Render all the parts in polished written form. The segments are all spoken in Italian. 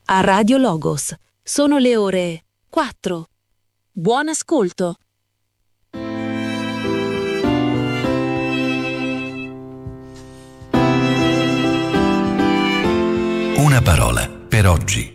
a Radio Logos. Sono le ore 4. Buon ascolto. Una parola per oggi.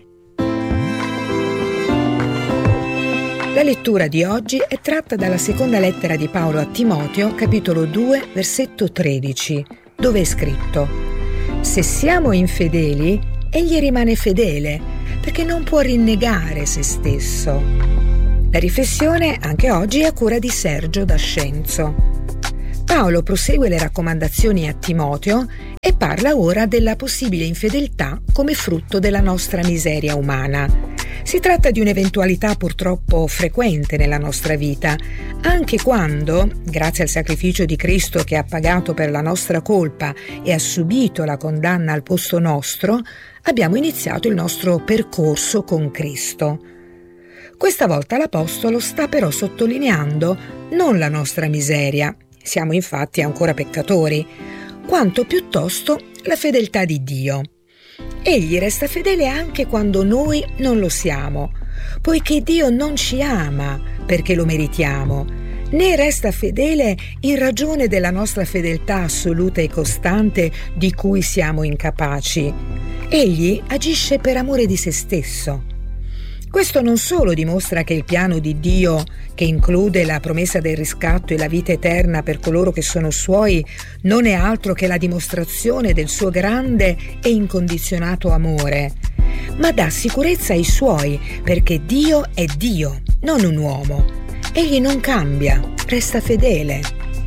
La lettura di oggi è tratta dalla seconda lettera di Paolo a Timoteo, capitolo 2, versetto 13, dove è scritto: «Se siamo infedeli, egli rimane fedele, perché non può rinnegare se stesso». La riflessione anche oggi è a cura di Sergio D'Ascenzo. Paolo prosegue le raccomandazioni a Timoteo e parla ora della possibile infedeltà come frutto della nostra miseria umana. Si tratta di un'eventualità purtroppo frequente nella nostra vita, anche quando, grazie al sacrificio di Cristo che ha pagato per la nostra colpa e ha subito la condanna al posto nostro, abbiamo iniziato il nostro percorso con Cristo. Questa volta l'Apostolo sta però sottolineando non la nostra miseria, siamo infatti ancora peccatori, quanto piuttosto la fedeltà di Dio. Egli resta fedele anche quando noi non lo siamo, poiché Dio non ci ama perché lo meritiamo, né resta fedele in ragione della nostra fedeltà assoluta e costante di cui siamo incapaci. Egli agisce per amore di se stesso. Questo non solo dimostra che il piano di Dio, che include la promessa del riscatto e la vita eterna per coloro che sono suoi, non è altro che la dimostrazione del suo grande e incondizionato amore, ma dà sicurezza ai suoi, perché Dio è Dio, non un uomo. Egli non cambia, resta fedele.